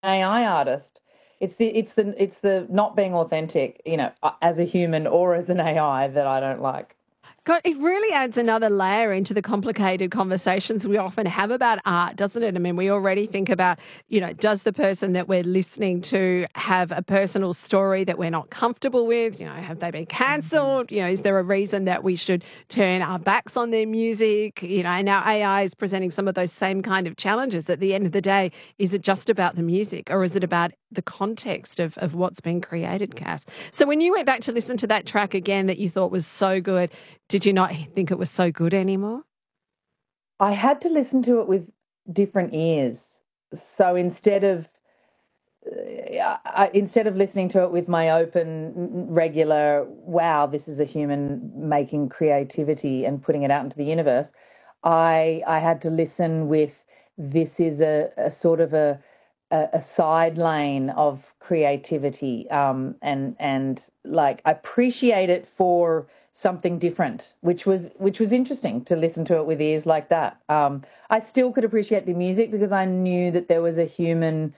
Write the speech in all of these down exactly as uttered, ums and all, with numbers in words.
A I artist. It's the it's the it's the not being authentic, you know, uh, as a human or as an A I that I don't like. God, it really adds another layer into the complicated conversations we often have about art, doesn't it? I mean, we already think about, you know, does the person that we're listening to have a personal story that we're not comfortable with? You know, have they been cancelled? You know, is there a reason that we should turn our backs on their music? You know, and now A I is presenting some of those same kind of challenges. At the end of the day, is it just about the music or is it about the context of, of what's been created, Cass? So when you went back to listen to that track again that you thought was so good, did you not think it was so good anymore? I had to listen to it with different ears. So instead of uh, I, instead of listening to it with my open, regular, wow, this is a human making creativity and putting it out into the universe, I I had to listen with this is a, a sort of a, a a side lane of creativity, um, and and like appreciate it for something different, which was which was interesting to listen to it with ears like that. Um, I still could appreciate the music because I knew that there was a human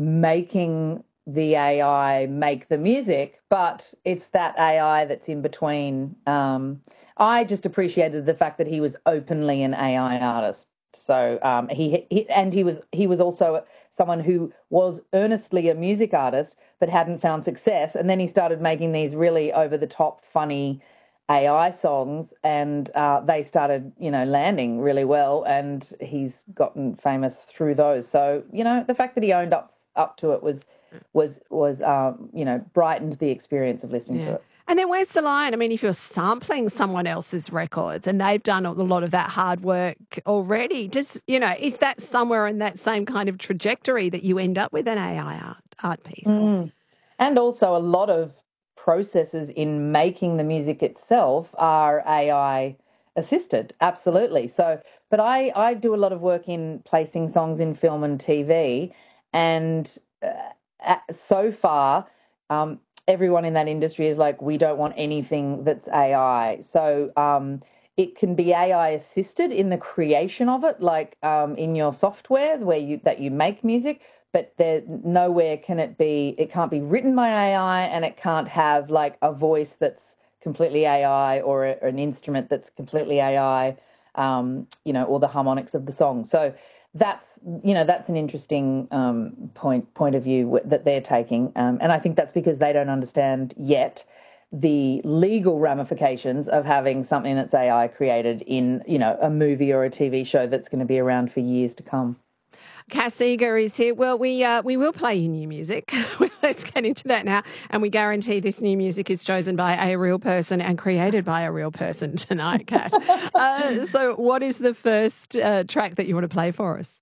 making the A I make the music, but it's that A I that's in between. Um, I just appreciated the fact that he was openly an A I artist. So um, he, he and he was he was also someone who was earnestly a music artist but hadn't found success, and then he started making these really over the top, funny A I songs, and uh, they started, you know, landing really well, and he's gotten famous through those. So, you know, the fact that he owned up up to it was was was um, you know, brightened the experience of listening to Yeah. it. And then where's the line? I mean, if you're sampling someone else's records and they've done a lot of that hard work already, just, you know, is that somewhere in that same kind of trajectory that you end up with an A I art, art piece? Mm. And also a lot of processes in making the music itself are A I assisted, absolutely. So, but I I do a lot of work in placing songs in film and T V, and uh, uh, so far, um, everyone in that industry is like, we don't want anything that's A I. So, um, it can be A I assisted in the creation of it, like um, in your software where you that you make music, but there nowhere can it be, it can't be written by A I, and it can't have like a voice that's completely A I, or, a, or an instrument that's completely A I, um, you know, or the harmonics of the song. So that's, you know, that's an interesting um, point point of view that they're taking, um, and I think that's because they don't understand yet the legal ramifications of having something that's A I created in, you know, a movie or a T V show that's going to be around for years to come. Cass Eager is here. Well, we uh, we will play you new music. Let's get into that now. And we guarantee this new music is chosen by a real person and created by a real person tonight, Cass. Uh, so what is the first uh, track that you want to play for us?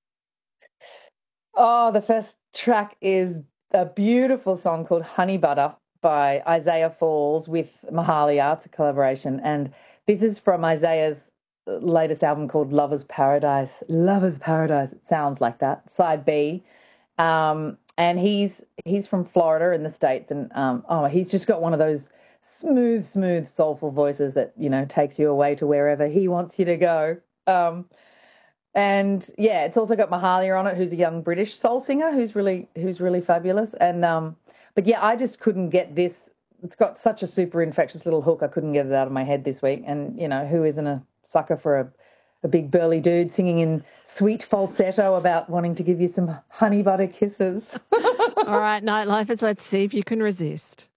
Oh, the first track is a beautiful song called Honey Butter by Isaiah Falls with Mahalia. It's a collaboration. And this is from Isaiah's latest album called Lover's Paradise. Lover's Paradise. It sounds like that. Side B. Um, and he's he's from Florida in the States. And um, oh, he's just got one of those smooth, smooth, soulful voices that, you know, takes you away to wherever he wants you to go. Um, and yeah, it's also got Mahalia on it, who's a young British soul singer who's really who's really fabulous. And um, but yeah, I just couldn't get this. It's got such a super infectious little hook. I couldn't get it out of my head this week. And you know, who isn't a sucker for a a big burly dude singing in sweet falsetto about wanting to give you some honey butter kisses? All right, Nightlifers, let's see if you can resist.